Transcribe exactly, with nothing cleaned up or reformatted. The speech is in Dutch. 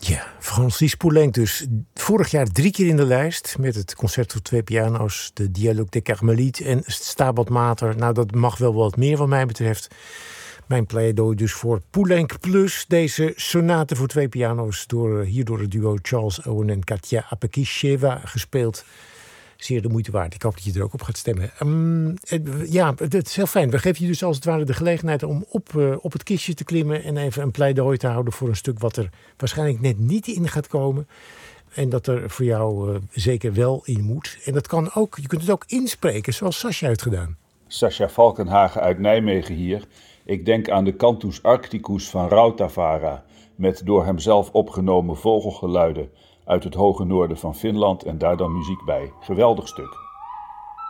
Ja, Francis Poulenc dus. Vorig jaar drie keer in de lijst met het concert voor twee piano's, de Dialogue des Carmélites en Stabat Mater. Nou, dat mag wel wat meer wat mij betreft. Mijn pleidooi dus voor Poulenc plus deze sonate voor twee piano's, door, hier door het duo Charles Owen en Katja Apekisheva gespeeld. Zeer de moeite waard. Ik hoop dat je er ook op gaat stemmen. Um, ja, het is heel fijn. We geven je dus als het ware de gelegenheid om op, uh, op het kistje te klimmen en even een pleidooi te houden voor een stuk wat er waarschijnlijk net niet in gaat komen. En dat er voor jou uh, zeker wel in moet. En dat kan ook, je kunt het ook inspreken, zoals Sascha heeft gedaan. Sascha Valkenhagen uit Nijmegen hier. Ik denk aan de Cantus Arcticus van Rautavaara, met door hemzelf opgenomen vogelgeluiden uit het hoge noorden van Finland en daar dan muziek bij. Geweldig stuk.